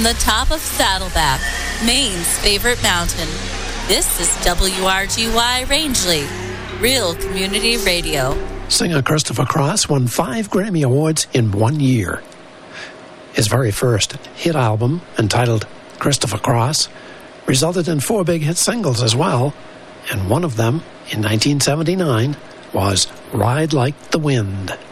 the top of Saddleback, Maine's favorite mountain. This is WRGY Rangeley, Real Community Radio. Singer Christopher Cross won 5 Grammy Awards in 1 year. His very first hit album, entitled Christopher Cross, resulted in 4 big hit singles as well, and one of them, in 1979, was Ride Like the Wind.